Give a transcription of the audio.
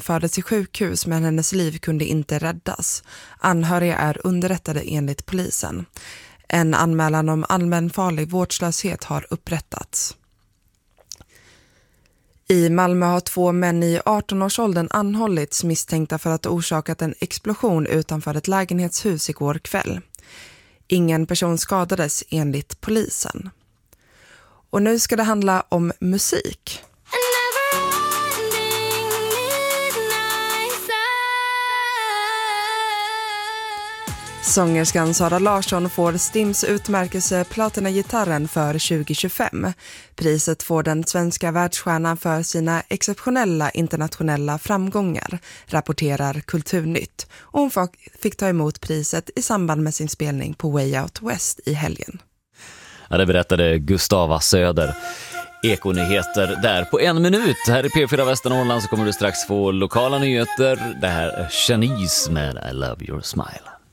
fördes till sjukhus men hennes liv kunde inte räddas. Anhöriga är underrättade enligt polisen. En anmälan om allmän farlig vårdslöshet har upprättats. I Malmö har 2 män i 18-årsåldern anhållits misstänkta för att ha orsakat en explosion utanför ett lägenhetshus igår kväll. Ingen person skadades enligt polisen. Och nu ska det handla om musik. Sångerskan Sara Larsson får Stims utmärkelse Platina-gitarren för 2025. Priset får den svenska världsstjärnan för sina exceptionella internationella framgångar, rapporterar Kulturnytt. Och hon fick ta emot priset i samband med sin spelning på Way Out West i helgen. Ja, det berättade Gustava Söder. Ekonyheter där på 1 minut. Här i P4 Västernorrland så kommer du strax få lokala nyheter. Det här är Shanice med I Love Your Smile.